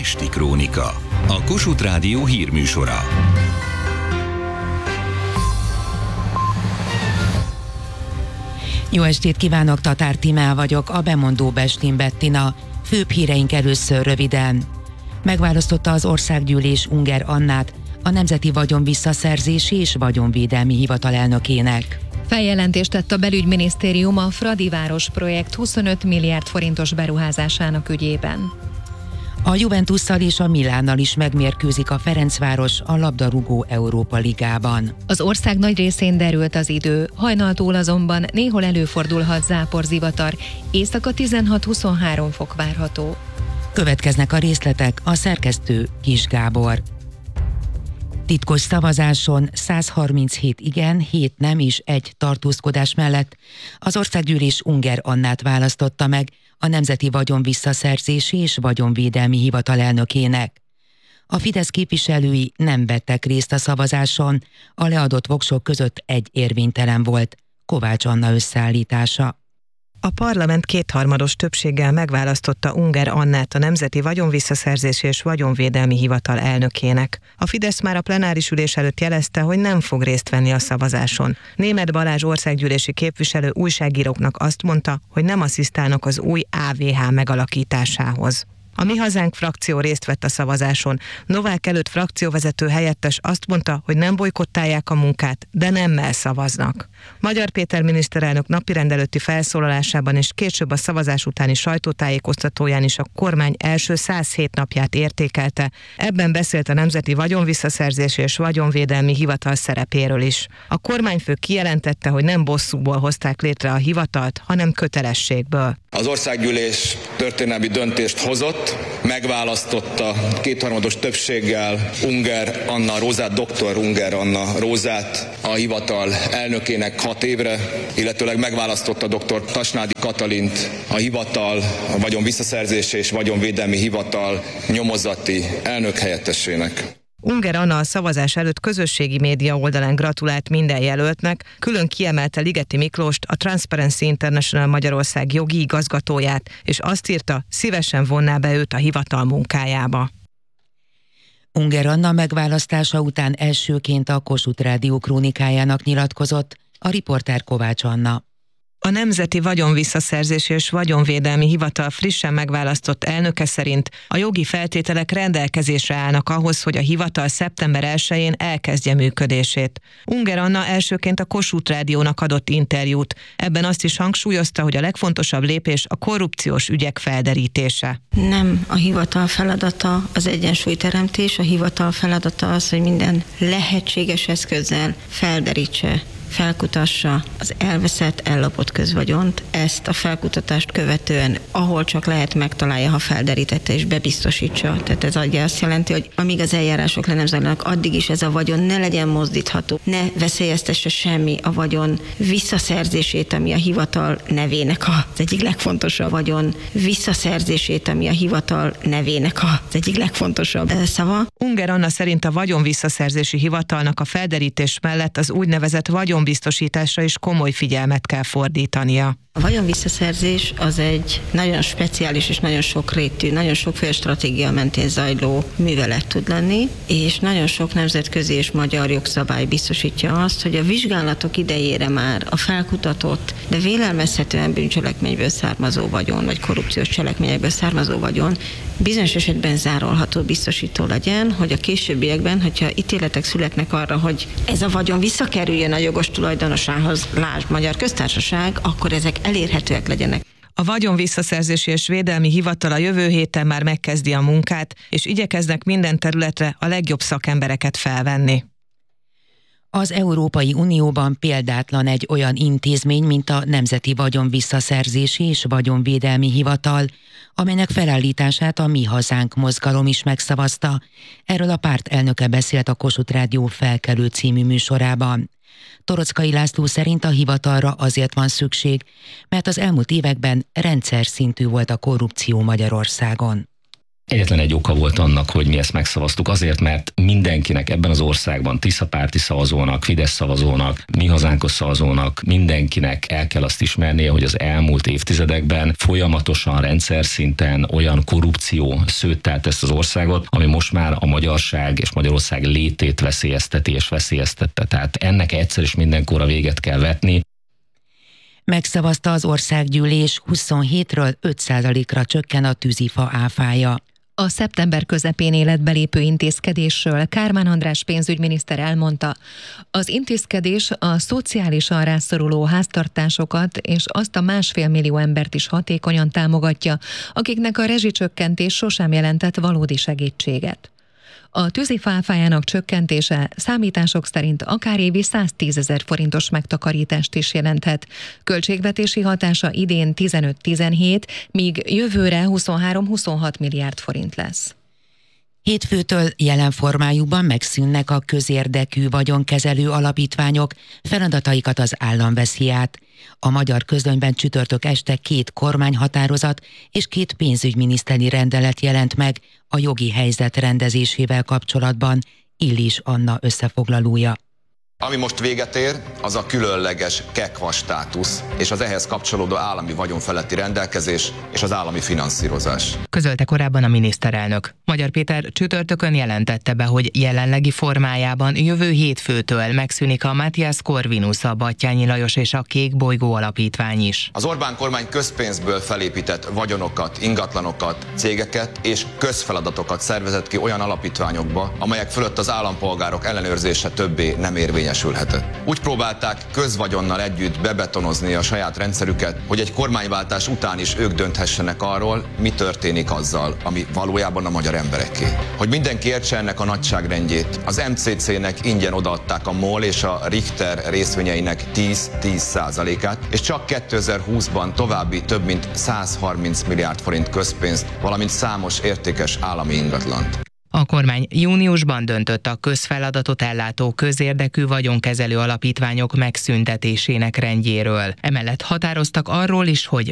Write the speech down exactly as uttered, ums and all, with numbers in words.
Pesti Krónika. A Kossuth Rádió hírműsora. Jó estét kívánok, Tatár Tímea vagyok, a bemondó Bestin Bettina. Főbb híreink először röviden. Megválasztotta az Országgyűlés Unger Annát a Nemzeti Vagyon Visszaszerzési és Vagyonvédelmi Hivatal elnökének. Feljelentést tett a Belügyminisztérium a Fradi város projekt huszonöt milliárd forintos beruházásának ügyében. A Juventusszal és a Milánnal is megmérkőzik a Ferencváros a labdarúgó Európa Ligában. Az ország nagy részén derült az idő, hajnaltól azonban néhol előfordulhat záporzivatar, éjszaka tizenhat-huszonhárom fok várható. Következnek a részletek, a szerkesztő Kis Gábor. Titkos szavazáson száz harminchét igen, hét nem és egy tartózkodás mellett az Országgyűlés Unger Annát választotta meg a Nemzeti Vagyon Visszaszerzési és Vagyonvédelmi Hivatal elnökének. A Fidesz képviselői nem vettek részt a szavazáson, a leadott voksok között egy érvénytelen volt. Kovács Anna összeállítása. A parlament kétharmados többséggel megválasztotta Unger Annát a Nemzeti Vagyonvisszaszerzési és Vagyonvédelmi Hivatal elnökének. A Fidesz már a plenáris ülés előtt jelezte, hogy nem fog részt venni a szavazáson. Németh Balázs országgyűlési képviselő újságíróknak azt mondta, hogy nem asszisztálnak az új á vé há megalakításához. A Mi Hazánk frakció részt vett a szavazáson. Novák Előtt frakcióvezető helyettes azt mondta, hogy nem bojkottálják a munkát, de nemmel szavaznak. Magyar Péter miniszterelnök napirend előtti felszólalásában és később a szavazás utáni sajtótájékoztatóján is a kormány első száz hét napját értékelte. Ebben beszélt a Nemzeti Vagyonvisszaszerzési és Vagyonvédelmi Hivatal szerepéről is. A kormányfő kijelentette, hogy nem bosszúból hozták létre a hivatalt, hanem kötelességből. Az Országgyűlés történelmi döntést hozott, megválasztotta kétharmados többséggel Unger Anna Rózát, doktor Unger Anna Rózát a hivatal elnökének hat évre, illetőleg megválasztotta doktor Tasnádi Katalint a hivatal, a Vagyon Visszaszerzési és Vagyonvédelmi Hivatal nyomozati elnök helyettesének. Unger Anna a szavazás előtt közösségi média oldalán gratulált minden jelöltnek, külön kiemelte Ligeti Miklóst, a Transparency International Magyarország jogi igazgatóját, és azt írta, szívesen vonná be őt a hivatal munkájába. Unger Anna megválasztása után elsőként a Kossuth Rádió krónikájának nyilatkozott a riporter Kovács Anna. A Nemzeti Vagyonvisszaszerzési és Vagyonvédelmi Hivatal frissen megválasztott elnöke szerint a jogi feltételek rendelkezésre állnak ahhoz, hogy a hivatal szeptember elsején elkezdje működését. Unger Anna elsőként a Kossuth Rádiónak adott interjút. Ebben azt is hangsúlyozta, hogy a legfontosabb lépés a korrupciós ügyek felderítése. Nem a hivatal feladata az egyensúlyteremtés, a hivatal feladata az, hogy minden lehetséges eszközzel felderítse, felkutassa az elveszett, ellopott közvagyont, ezt a felkutatást követően, ahol csak lehet, megtalálja, ha felderítette és bebiztosítsa. Tehát ez azt jelenti, hogy amíg az eljárások le nem zajlanak, addig is ez a vagyon ne legyen mozdítható, ne veszélyeztesse semmi a vagyon visszaszerzését, ami a hivatal nevének az egyik legfontosabb vagyon visszaszerzését, ami a hivatal nevének az egyik legfontosabb szava. Unger Anna szerint a Vagyonvisszaszerzési Hivatalnak a felderítés mellett az úgynevezett vagyonbiztosításra is komoly figyelmet kell fordítania. A vagyonvisszaszerzés az egy nagyon speciális és nagyon sokrétű, nagyon sokféle stratégia mentén zajló művelet tud lenni, és nagyon sok nemzetközi és magyar jogszabály biztosítja azt, hogy a vizsgálatok idejére már a felkutatott, de vélelmezhetően bűncselekményből származó vagyon, vagy korrupciós cselekményekből származó vagyon bizonyos esetben zárolható, biztosító legyen, hogy a későbbiekben, hogyha ítéletek születnek arra, hogy ez a vagyon visszakerüljön a jogos tulajdonosához, lásd Magyar Köztársaság, akkor ezek elérhetőek legyenek. A Vagyonvisszaszerzési és Védelmi Hivatal a jövő héten már megkezdi a munkát, és igyekeznek minden területre a legjobb szakembereket felvenni. Az Európai Unióban példátlan egy olyan intézmény, mint a Nemzeti Vagyonvisszaszerzési és Vagyonvédelmi Hivatal, amelynek felállítását a Mi Hazánk mozgalom is megszavazta. Erről a párt elnöke beszélt a Kossuth Rádió Felkelő című műsorában. Torockai László szerint a hivatalra azért van szükség, mert az elmúlt években rendszer szintű volt a korrupció Magyarországon. Egyetlen egy oka volt annak, hogy mi ezt megszavaztuk, azért, mert mindenkinek ebben az országban, Tisza párti szavazónak, Fidesz szavazónak, Mi Hazánkos szavazónak, mindenkinek el kell azt ismernie, hogy az elmúlt évtizedekben folyamatosan, rendszer szinten olyan korrupció szőttelt ezt az országot, ami most már a magyarság és Magyarország létét veszélyezteti és veszélyeztette. Tehát ennek egyszer is mindenkorra véget kell vetni. Megszavazta az országgyűlés, huszonhétről öt százalékra csökken a tűzifa áfája. A szeptember közepén életbe lépő intézkedésről Kármán András pénzügyminiszter elmondta, az intézkedés a szociálisan rászoruló háztartásokat és azt a másfél millió embert is hatékonyan támogatja, akiknek a rezsicsökkentés sosem jelentett valódi segítséget. A tűzifa áfájának csökkentése számítások szerint akár évi száztízezer forintos megtakarítást is jelenthet. Költségvetési hatása idén tizenöt-tizenhét, míg jövőre huszonhárom-huszonhat milliárd forint lesz. Hétfőtől jelen formájukban megszűnnek a közérdekű vagyonkezelő alapítványok, feladataikat az állam veszi át. A Magyar Közlönyben csütörtök este két kormányhatározat és két pénzügyminiszteri rendelet jelent meg a jogi helyzet rendezésével kapcsolatban. Illis Anna összefoglalója. Ami most véget ér, az a különleges kekva státusz és az ehhez kapcsolódó állami vagyonfeletti rendelkezés és az állami finanszírozás. Közölte korábban a miniszterelnök. Magyar Péter csütörtökön jelentette be, hogy jelenlegi formájában jövő hétfőtől megszűnik a Matthias Corvinus, a Batthyány Lajos és a Kék Bolygó alapítvány is. Az Orbán kormány közpénzből felépített vagyonokat, ingatlanokat, cégeket és közfeladatokat szervezett ki olyan alapítványokba, amelyek fölött az állampolgárok ellenőrzése többé nem érvényes. Úgy próbálták közvagyonnal együtt bebetonozni a saját rendszerüket, hogy egy kormányváltás után is ők dönthessenek arról, mi történik azzal, ami valójában a magyar embereké. Hogy mindenki értse ennek a nagyságrendjét, az em cé cé-nek ingyen odaadták a MOL és a Richter részvényeinek tíz-tíz százalékát, és csak kétezer-húszban további több mint százharminc milliárd forint közpénzt, valamint számos értékes állami ingatlant. A kormány júniusban döntött a közfeladatot ellátó közérdekű vagyonkezelő alapítványok megszüntetésének rendjéről. Emellett határoztak arról is, hogy